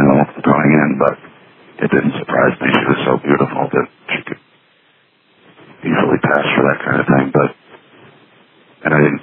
emotional going in, but it didn't surprise me. She was so beautiful that she could easily pass for that kind of thing, and I didn't